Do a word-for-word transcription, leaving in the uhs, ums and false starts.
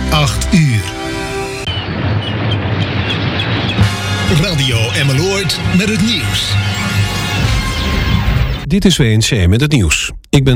acht uur. Radio Emmeloord met het nieuws. Dit is W N C met het nieuws. Ik ben